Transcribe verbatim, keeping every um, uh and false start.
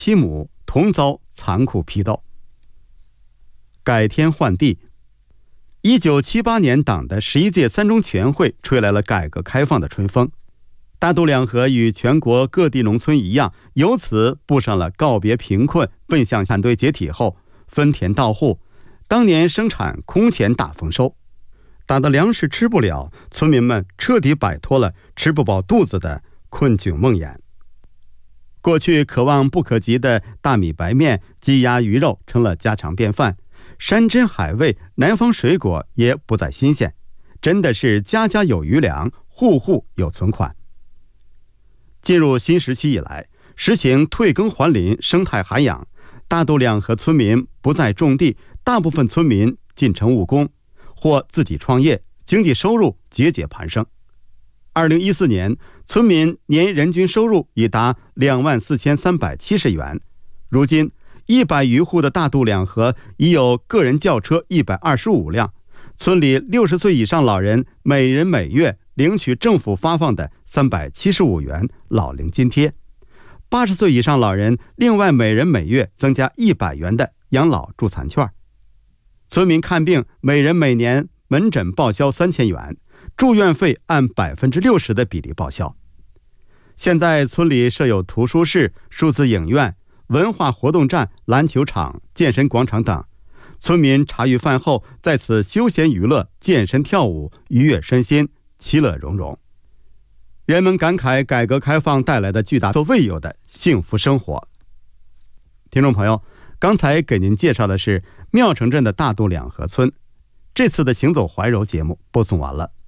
妻母同遭残酷批斗。改天换地。一九七八年，党的十一届三中全会吹来了改革开放的春风，大渡两河与全国各地农村一样，由此步上了告别贫困、奔向反对解体后分田到户。当年生产空前大丰收，打的粮食吃不了，村民们彻底摆脱了吃不饱肚子的困窘梦魇。过去可望不可及的大米白面、鸡鸭鱼肉成了家常便饭，山珍海味、南方水果也不再新鲜，真的是家家有余粮，户户有存款。进入新时期以来，实行退耕还林、生态涵养，大渡两河村民不再种地，大部分村民进城务工或自己创业，经济收入节节攀升。二零一四年，村民年人均收入已达两万四千三百七十元。如今，一百余户的大渡两河已有个人轿车一百二十五辆，村里六十岁以上老人每人每月领取政府发放的三百七十五元老龄津贴，八十岁以上老人另外每人每月增加一百元的养老助残券。村民看病每人每年门诊报销三千元，住院费按百分之六十的比例报销。现在村里设有图书室、数字影院、文化活动站、篮球场、健身广场等，村民茶余饭后在此休闲娱乐、健身跳舞，愉悦身心，其乐融融。人们感慨改革开放带来的巨大所未有的幸福生活。听众朋友，刚才给您介绍的是庙城镇的大渡两河村。这次的行走怀柔节目播送完了。